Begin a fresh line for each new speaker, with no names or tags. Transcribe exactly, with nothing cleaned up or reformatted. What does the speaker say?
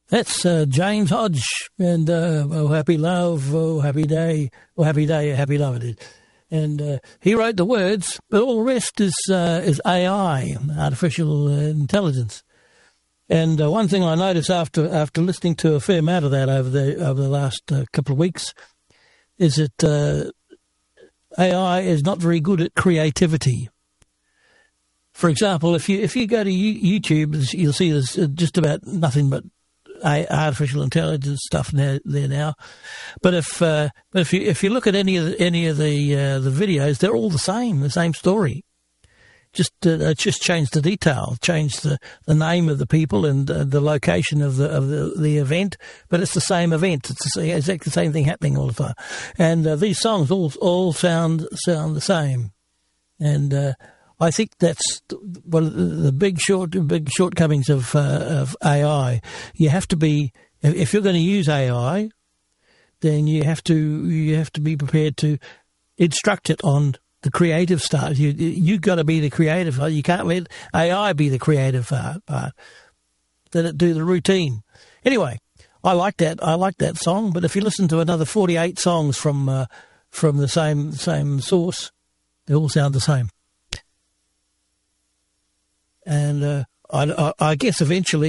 That's uh, James Hodge and uh, Oh Happy Love, Oh Happy Day, Oh Happy Day, Oh Happy Love it is. And uh, he wrote the words, but all the rest is uh, is A I, artificial uh, intelligence. And uh, one thing I noticed after after listening to a fair amount of that over the over the last uh, couple of weeks is that uh, A I is not very good at creativity. For example, if you if you go to YouTube, you'll see there's just about nothing but artificial intelligence stuff now, there now. But if uh, but if you if you look at any of the, any of the uh, the videos, they're all the same, the same story. Just uh, just change the detail, change the, the name of the people and uh, the location of the of the, the event, but it's the same event. It's the, exactly the same thing happening all the time. And uh, these songs all all sound sound the same. And uh, I think that's one of the big short big shortcomings of uh, of A I. You have to be, if you're going to use A I, then you have to you have to be prepared to instruct it on the creative stuff. You you got to be the creative. You can't let A I be the creative part. Let it do the routine. Anyway, I like that. I like that song. But if you listen to another forty-eight songs from uh, from the same same source, they all sound the same. And uh, I, I, I guess eventually